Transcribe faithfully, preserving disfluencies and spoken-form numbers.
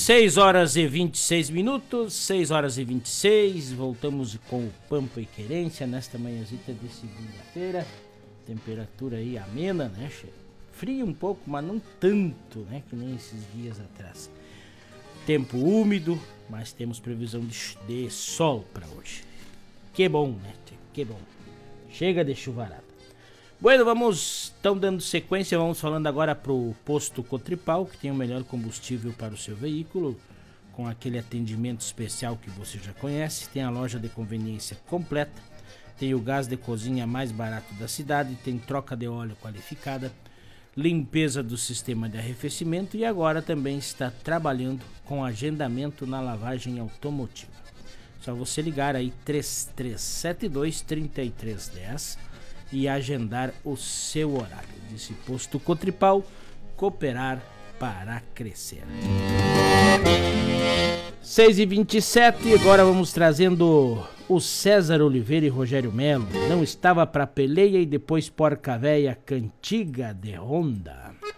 seis horas e vinte e seis minutos, seis horas e vinte e seis, voltamos com o Pampa e Querência nesta manhãzita de segunda-feira. Temperatura aí amena, né? Frio um pouco, mas não tanto, né? Que nem esses dias atrás. Tempo úmido, mas temos previsão de, de sol para hoje. Que bom, né? Que bom. Chega de chuvarada. Bueno, vamos, estão dando sequência, vamos falando agora pro Posto Cotripal, que tem o melhor combustível para o seu veículo, com aquele atendimento especial que você já conhece. Tem a loja de conveniência completa, tem o gás de cozinha mais barato da cidade, tem troca de óleo qualificada, limpeza do sistema de arrefecimento e agora também está trabalhando com agendamento na lavagem automotiva. Só você ligar aí três três sete dois, três três um zero e agendar o seu horário. Desse Posto Cotripal, cooperar para crescer. seis e vinte e sete, agora vamos trazendo o César Oliveira e Rogério Melo. Não estava pra peleia e depois porca véia, cantiga de Ronda.